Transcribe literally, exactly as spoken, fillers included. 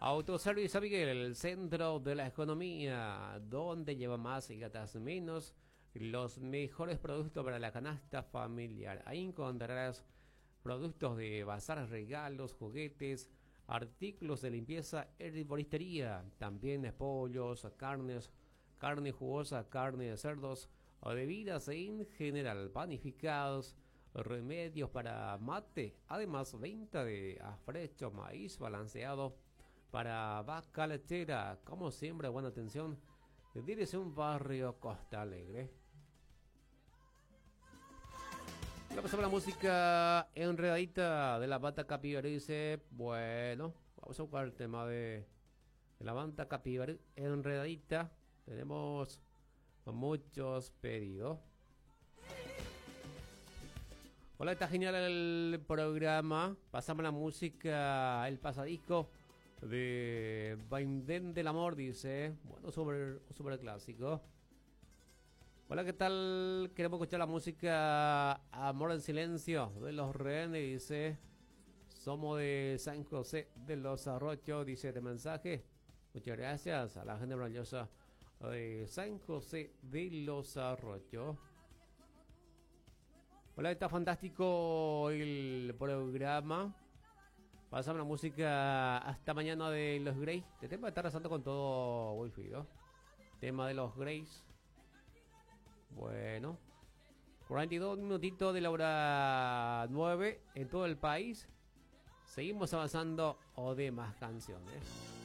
Autoservicio San Miguel, el centro de la economía, donde lleva más y gastas menos, los mejores productos para la canasta familiar. Ahí encontrarás productos de bazar, regalos, juguetes, artículos de limpieza, herboristería, también pollos, carnes, carne jugosa, carne de cerdos, o bebidas en general, panificados, remedios para mate, además venta de afrecho, maíz balanceado para vaca lechera. Como siempre, buena atención, dirige un barrio Costa Alegre. Le pasamos la música enredadita de la banda Capibara. Dice, bueno, vamos a buscar el tema de, de la banda Capibara enredadita. Tenemos muchos pedidos. Hola, está genial el programa. Pasamos la música, el pasadisco de Vaindén del Amor, dice. Bueno, súper super clásico. Hola, ¿qué tal? Queremos escuchar la música Amor en Silencio de Los Rehenes, dice. Somos de San José de los Arrochos, dice este mensaje. Muchas gracias a la gente maravillosa de San José de los Arrochos. Hola, está fantástico el programa. Pasamos la música hasta mañana de los Grays. Te tema está rezando con todo wifi, ¿no? Tema de los Grays. Bueno, cuarenta y dos minutitos de la hora nueve en todo el país. Seguimos avanzando o de más canciones.